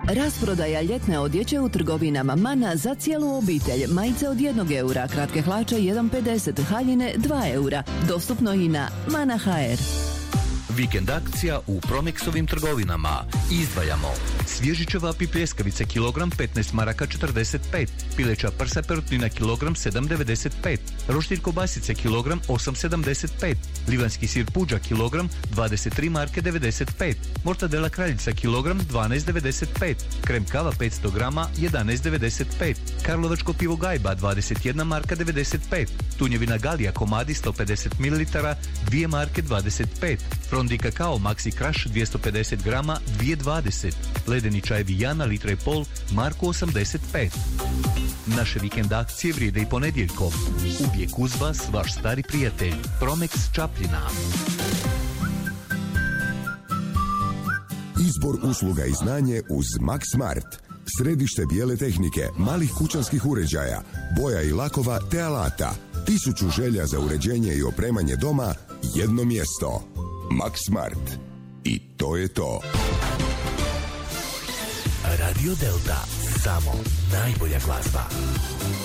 Rasprodaja ljetne odjeće u trgovinama Mana za cijelu obitelj. Majice od 1 eura, kratke hlače 1,50, haljine 2 eura. Dostupno i na Mana.hr. Vikend akcija u Promexovim trgovinama. Izdvajamo svježi ćevapi pljeskavice kilogram 15 maraka 45, pileća prsa perutnina kilogram 7,95, roštilj kobasice kilogram 8,75, livanski sir puđa kilogram 23 marke 95, mortadela kraljica kilogram 12,95, krem kava 500 grama 11,95, karlovačko pivo Gajba 21 marka 95, tunjevina Galija komadi 150 ml 2 marke 25, Frondi kakao Maxi Crush 250 grama 2,20, ledeni čajevi Jana litra i pol marku 85. Naše vikend akcije vrijede i ponedjeljkom. Uvijek uz vas vaš stari prijatelj Promex Čapljina. Izbor usluga i znanje uz Max Smart. Središte bijele tehnike, malih kućanskih uređaja, boja i lakova te alata. 1000 želja za uređenje i opremanje doma, jedno mjesto. Max Smart. I to je to. Radio Delta. Samo najbolja glazba.